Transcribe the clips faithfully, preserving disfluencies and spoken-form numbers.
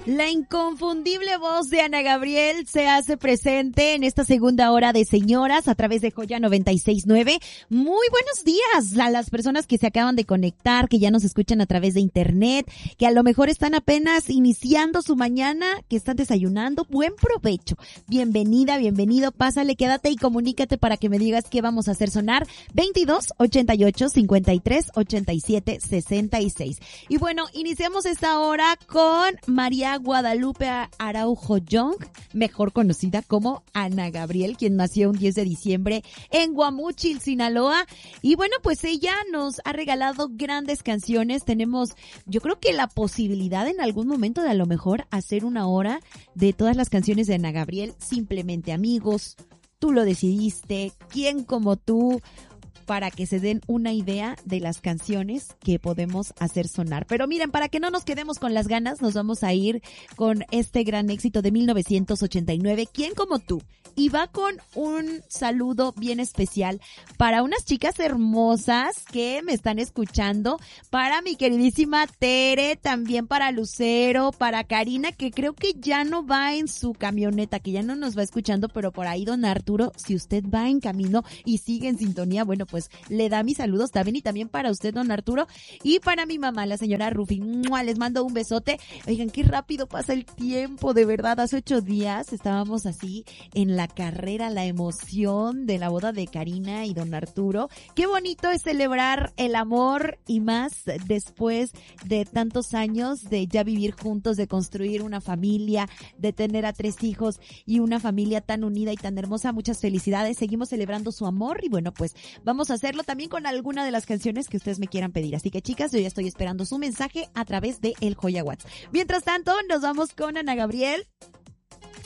La inconfundible voz de Ana Gabriel se hace presente en esta segunda hora de Señoras a través de Joya noventa y seis punto nueve. Muy buenos días a las personas que se acaban de conectar, que ya nos escuchan a través de internet, que a lo mejor están apenas iniciando su mañana, que están desayunando. Buen provecho. Bienvenida, bienvenido. Pásale, quédate y comunícate para que me digas qué vamos a hacer sonar. veintidós, ochenta y ocho, cincuenta y tres, ochenta y siete, sesenta y seis. Y bueno, iniciamos esta hora con María Guadalupe Araujo Young, mejor conocida como Ana Gabriel, quien nació un diez de diciembre en Guamúchil, Sinaloa. Y bueno, pues ella nos ha regalado grandes canciones. Tenemos, yo creo que la posibilidad en algún momento de a lo mejor hacer una hora de todas las canciones de Ana Gabriel. Simplemente Amigos, Tú lo decidiste, ¿Quién como tú?, para que se den una idea de las canciones que podemos hacer sonar. Pero miren, para que no nos quedemos con las ganas, nos vamos a ir con este gran éxito de mil novecientos ochenta y nueve, ¿Quién como tú? Y va con un saludo bien especial para unas chicas hermosas que me están escuchando, para mi queridísima Tere, también para Lucero, para Karina, que creo que ya no va en su camioneta, que ya no nos va escuchando, pero por ahí don Arturo, si usted va en camino y sigue en sintonía, bueno, pues le da mis saludos también, y también para usted, don Arturo, y para mi mamá, la señora Rufi. ¡Mua! Les mando un besote. Oigan, qué rápido pasa el tiempo, de verdad. Hace ocho días estábamos así en la carrera, la emoción de la boda de Karina y don Arturo. Qué bonito es celebrar el amor, y más después de tantos años de ya vivir juntos, de construir una familia, de tener a tres hijos y una familia tan unida y tan hermosa. Muchas felicidades. Seguimos celebrando su amor y bueno, pues vamos a hacerlo también con alguna de las canciones que ustedes me quieran pedir. Así que chicas, yo ya estoy esperando su mensaje a través de el Joya WhatsApp. Mientras tanto, nos vamos con Ana Gabriel.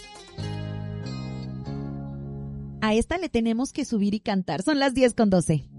A esta le tenemos que subir y cantar. Son las diez con doce.